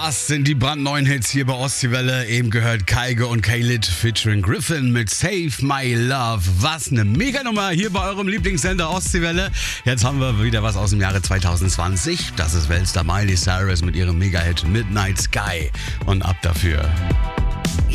Das sind die brandneuen Hits hier bei Ostseewelle. Eben gehört Kaige und Khalid featuring Griffin mit Save My Love. Was eine Meganummer hier bei eurem Lieblingssender Ostseewelle. Jetzt haben wir wieder was aus dem Jahre 2020. Das ist Weltstar Miley Cyrus mit ihrem Mega-Hit Midnight Sky. Und ab dafür.